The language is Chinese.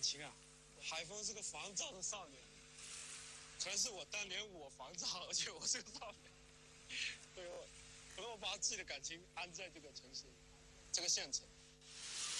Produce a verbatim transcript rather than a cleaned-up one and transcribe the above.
情啊，海峰是个防躁的少年，可能是我当年我防躁，而且我是个少年，所以我，可能我把自己的感情安在这个城市，这个县城。